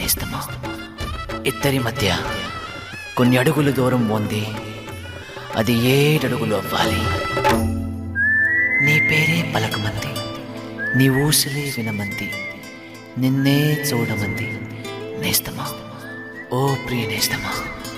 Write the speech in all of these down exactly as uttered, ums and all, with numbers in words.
నేస్తమా, ఇద్దరి మధ్య కొన్ని అడుగులు దూరం ఉంది, అది ఏడడుగులు అవ్వాలి. నీ పేరే పలకమంది, నీ ఊసలే వినమంది, నిన్నే చూడమంది నేస్తమా, ఓ ప్రియ నేస్తమా.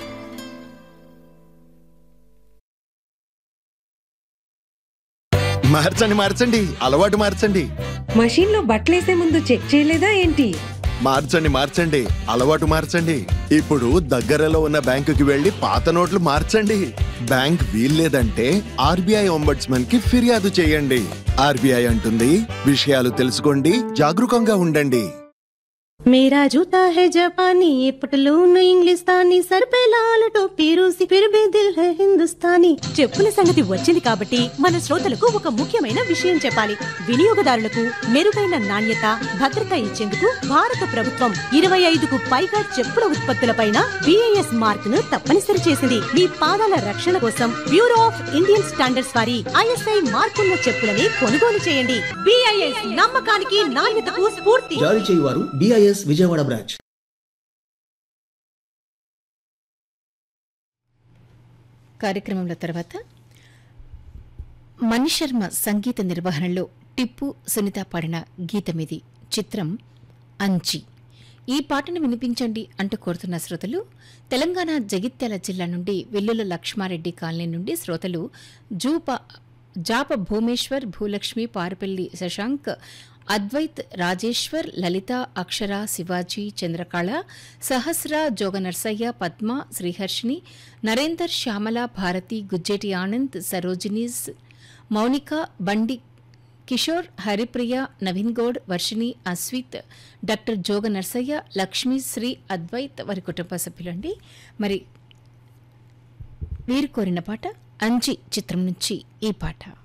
మార్చండి మార్చండి అలవాటు మార్చండి. మషీన్ లో బట్టలేసే ముందు చెక్ చేయలేదా ఏంటి? మార్చండి మార్చండి అలవాటు మార్చండి. ఇప్పుడు దగ్గరలో ఉన్న బ్యాంకుకి వెళ్లి పాత నోట్లు మార్చండి. బ్యాంక్ వీల్లేదంటే ఆర్బీఐ ఒంబడ్స్మన్ కి ఫిర్యాదు చేయండి. ఆర్బీఐ అంటుంది, విషయాలు తెలుసుకోండి, జాగరూకంగా ఉండండి. मेरा जूता है जापानी, ये पटलून इंग्लिस्तानी, सर पे लाल टोपी रूसी, फिर भी दिल है हिंदुस्तानी. చెప్పుల సంగతి వచ్చింది కాబట్టి మన శ్రోతలకు ఒక ముఖ్యమైన విషయం చెప్పాలి. వినియోగదారులకు మెరుగైన నాణ్యత, భద్రత ఇచ్చేందుకు భారత ప్రభుత్వం ఇరవై ఐదుకు పైగా చెప్పుల ఉత్పత్తులపైన బిఐఎస్ మార్క్ ను తప్పనిసరి చేసింది. మీ పాదాల రక్షణ కోసం బ్యూరో ఆఫ్ ఇండియన్ స్టాండర్డ్స్ వారి ఐఎస్ఐ మార్కున్న చెప్పులని కొనుగోలు చేయండి. బిఐఎస్ నమ్మకానికి నాణ్యతకు స్ఫూర్తి. జారీ చేయువారు బిఐఎస్ విజయవాడ బ్రాంచ్. కార్యక్రమంలో తర్వాత మణిశర్మ సంగీత నిర్వహణలో టిప్పు సునీత పాడిన గీతమిది. చిత్రం అంచి. ఈ పాటను వినిపించండి అంటూ కోరుతున్న శ్రోతలు తెలంగాణ జగిత్యాల జిల్లా నుండి వెల్లుల లక్ష్మారెడ్డి కాలనీ నుండి శ్రోతలు జూప జాప భూమేశ్వర్, భూలక్ష్మి, పారుపల్లి శశాంక్, అద్వైత్, రాజేశ్వర్, లలిత, అక్షర, శివాజీ, చంద్రకళ, సహస్ర, జోగ నర్సయ్య, పద్మ, శ్రీహర్షిని, నరేందర్, శ్యామల, భారతి, గుజ్జేటి ఆనంద్, సరోజిని, మౌనిక, బండి కిషోర్, హరిప్రియ, నవీన్ గౌడ్, వర్షిణి, అస్విత్, డాక్టర్ జోగ నర్సయ్య, లక్ష్మి, శ్రీ, అద్వైత్ వారి కుటుంబ సభ్యులండి. మరి వీరు కోరిన పాట అంజి చిత్రం నుంచి ఈ పాట.